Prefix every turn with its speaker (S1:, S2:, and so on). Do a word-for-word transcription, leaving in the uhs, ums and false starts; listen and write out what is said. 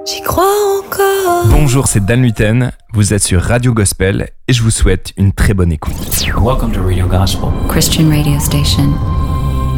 S1: J'y crois encore.
S2: Bonjour, c'est Dan Luten, vous êtes sur Radio Gospel et je vous souhaite une très bonne écoute.
S3: Welcome to Radio Gospel,
S1: Christian radio station.